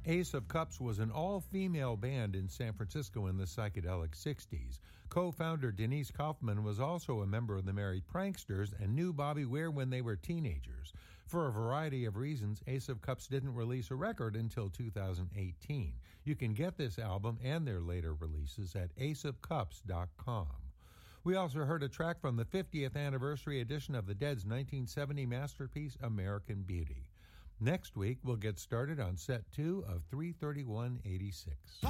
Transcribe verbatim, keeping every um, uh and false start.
Ace of Cups was an all-female band in San Francisco in the psychedelic sixties. Co-founder Denise Kaufman was also a member of the Merry Pranksters and knew Bobby Weir when they were teenagers. For a variety of reasons, Ace of Cups didn't release a record until two thousand eighteen. You can get this album and their later releases at ace of cups dot com. We also heard a track from the fiftieth anniversary edition of the Dead's nineteen seventy masterpiece, American Beauty. Next week, we'll get started on set two of three thirty-one eighty-six.